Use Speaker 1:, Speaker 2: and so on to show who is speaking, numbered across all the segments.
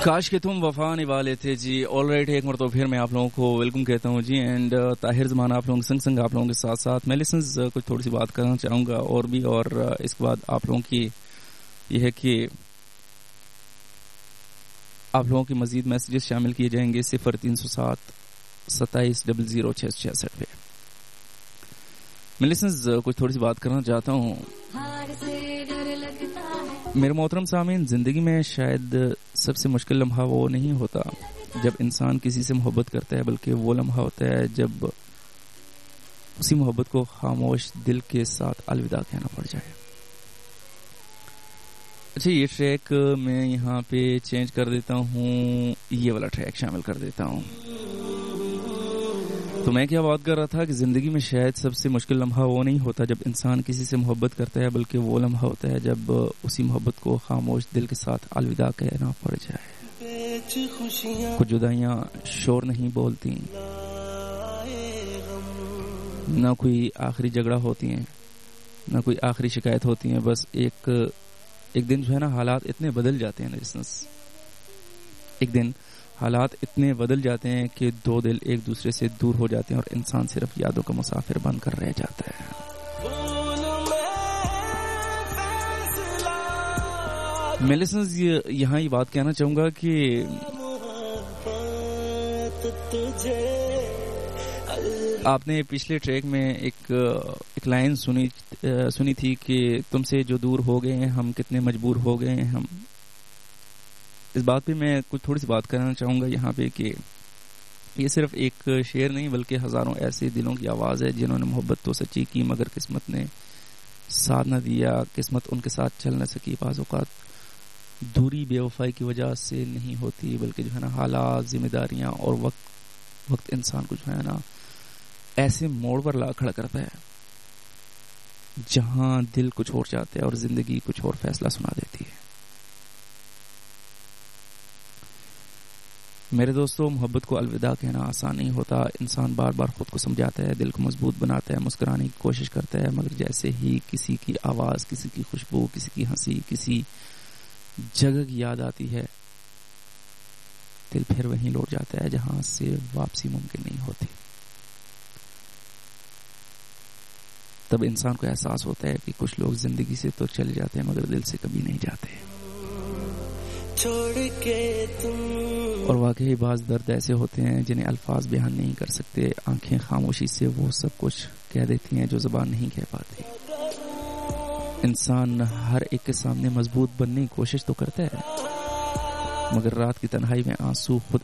Speaker 1: काश के तुम वफा निभाले थे जी। ऑल राइट, एक मरतबा फिर मैं आप लोगों को वेलकम कहता हूँ जी। एंड ताहिर ज़मान आप लोगों के संग आप लोगों के साथ साथ मैं लिसन्स कुछ थोड़ी सी बात करना चाहूँगा और भी। और इसके बाद आप लोगों की यह है कि आप लोगों की मजीद मैसेजेस शामिल किए जाएंगे 0307 27 00 666 पे। मैं लिसन्स कुछ थोड़ी सी बात करना चाहता हूँ। मेरे मोहतरम सामीन, जिंदगी में शायद सबसे मुश्किल लम्हा वो नहीं होता जब इंसान किसी से मोहब्बत करता है, बल्कि वो लम्हा होता है जब उसी मोहब्बत को खामोश दिल के साथ अलविदा कहना पड़ जाए। अच्छा, ये ट्रैक मैं यहाँ पे चेंज कर देता हूँ, ये वाला ट्रैक शामिल कर देता हूँ। तो मैं क्या बात कर रहा था कि जिंदगी में शायद सबसे मुश्किल लम्हा वो नहीं होता जब इंसान किसी से मोहब्बत करता है, बल्कि वो लम्हा होता है जब उसी मोहब्बत को खामोश दिल के साथ अलविदा कहना पड़ जाए। कुछ जुदाइयां शोर नहीं बोलती, ना कोई आखिरी झगड़ा होती है, ना कोई आखिरी शिकायत होती है। बस एक दिन जो है ना, हालात इतने बदल जाते हैं ना, एक दिन हालात इतने बदल जाते हैं कि दो दिल एक दूसरे से दूर हो जाते हैं और इंसान सिर्फ यादों का मुसाफिर बनकर रह जाता है। मैं लिसनर्स यहाँ ये बात कहना चाहूंगा कि आपने पिछले ट्रैक में एक लाइन सुनी थी कि तुमसे जो दूर हो गए हैं हम, कितने मजबूर हो गए हैं हम। इस बात पे मैं कुछ थोड़ी सी बात करना चाहूँगा यहाँ पे कि ये सिर्फ एक शेर नहीं बल्कि हजारों ऐसे दिलों की आवाज़ है जिन्होंने मोहब्बत तो सच्ची की मगर किस्मत ने साथ न दिया, किस्मत उनके साथ चल न सकी। बाज़ औक़ात दूरी बेवफाई की वजह से नहीं होती, बल्कि जो है ना हालात, जिम्मेदारियाँ और वक्त इंसान को जो है ना ऐसे मोड़ पर ला खड़ा करता है जहाँ दिल कुछ और चाहता है और जिंदगी कुछ और फैसला सुना देती है। मेरे दोस्तों, मोहब्बत को अलविदा कहना आसान नहीं होता। इंसान बार बार खुद को समझाता है, दिल को मजबूत बनाता है, मुस्कुराने की कोशिश करता है, मगर जैसे ही किसी की आवाज़, किसी की खुशबू, किसी की हंसी, किसी जगह की याद आती है, दिल फिर वहीं लौट जाता है जहां से वापसी मुमकिन नहीं होती। तब इंसान को एहसास होता है कि कुछ लोग जिंदगी से तो चले जाते हैं मगर दिल से कभी नहीं जाते। छोड़ के तुम और वाकई बाज दर्द ऐसे होते हैं जिन्हें अल्फाज बयान नहीं कर सकते। आंखें खामोशी से वो सब कुछ कह देती हैं जो जुबान नहीं कह पाती। इंसान हर एक के सामने मजबूत बनने की कोशिश तो करता है, मगर रात की तन्हाई में आंसू खुद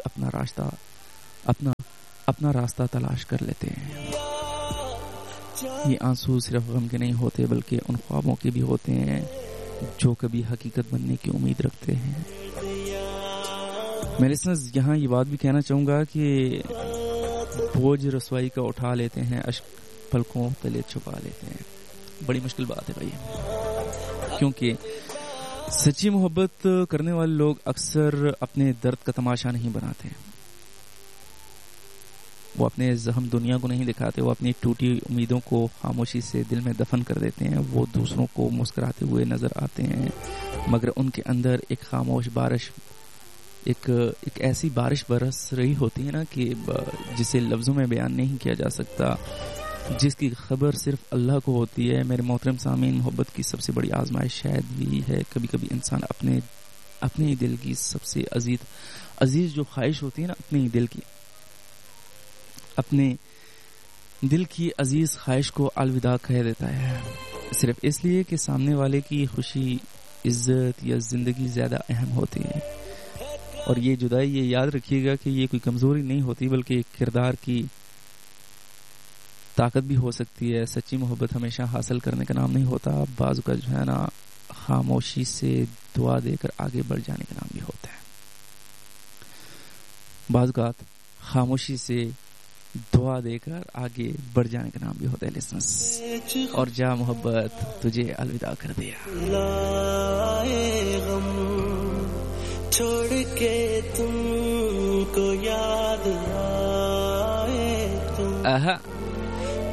Speaker 1: अपना रास्ता तलाश कर लेते हैं। ये आंसू सिर्फ गम के नहीं होते बल्कि उन ख्वाबों के भी होते हैं जो कभी हकीकत बनने की उम्मीद रखते हैं। मैं लिसनर्स यहाँ ये बात भी कहना चाहूँगा कि बोझ रसवाई का उठा लेते हैं, अश्क पलकों तले छुपा लेते हैं। बड़ी मुश्किल बात है भाई, क्योंकि सच्ची मोहब्बत करने वाले लोग अक्सर अपने दर्द का तमाशा नहीं बनाते। वो अपने जख्म दुनिया को नहीं दिखाते, वो अपनी टूटी उम्मीदों को खामोशी से दिल में दफन कर देते हैं। वो दूसरों को मुस्कुराते हुए नजर आते हैं, मगर उनके अंदर एक खामोश बारिश, एक ऐसी बारिश बरस रही होती है ना कि जिसे लफ्जों में बयान नहीं किया जा सकता, जिसकी खबर सिर्फ अल्लाह को होती है। मेरे मोहतरम सामीन, मोहब्बत की सबसे बड़ी आजमाइश शायद भी है कभी कभी इंसान अपने दिल की सबसे अजीज जो ख्वाहिश होती है ना, अपने दिल की अजीज ख्वाहिश को अलविदा कह देता है, सिर्फ इसलिए कि सामने वाले की खुशी, इज्जत या जिंदगी ज्यादा अहम होती है। और ये जुदाई, ये याद रखिएगा कि ये कोई कमजोरी नहीं होती बल्कि किरदार की ताकत भी हो सकती है। सच्ची मोहब्बत हमेशा हासिल करने का नाम नहीं होता, बाज़ का जो है ना खामोशी से दुआ देकर आगे बढ़ जाने का नाम भी होता है। बाज़ का खामोशी से दुआ देकर आगे बढ़ जाने का नाम भी होता है लिसनर्स। और जा मोहब्बत तुझे अलविदा कर दिया, छोड़ के तुमको याद आए तुम।